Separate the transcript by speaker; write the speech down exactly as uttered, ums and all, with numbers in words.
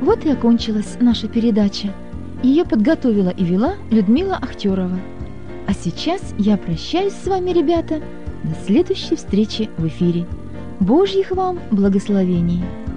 Speaker 1: Вот и окончилась наша передача. Ее подготовила и вела Людмила Ахтерова. А сейчас я прощаюсь с вами, ребята, до следующей встречи в эфире. Божьих вам благословений!